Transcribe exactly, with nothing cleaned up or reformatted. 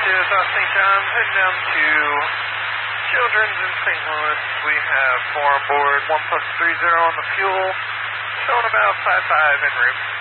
to South Saint John's, heading down to Children's in Saint Louis. We have four on board, one plus three zero on the fuel, showing about five five en route.